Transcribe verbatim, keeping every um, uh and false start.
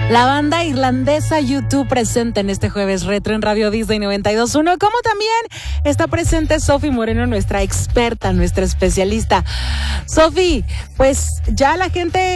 La banda irlandesa U dos presente en este jueves retro en Radio Disney noventa y dos punto uno, como también está presente Sofi Moreno, nuestra experta, nuestra especialista. Sofi, pues ya la gente